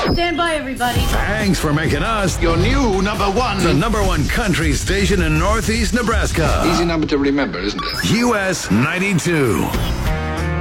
Stand by, everybody. Thanks for making us Your new number one. the number one country station in Northeast Nebraska. Easy number to remember, isn't it? US 92.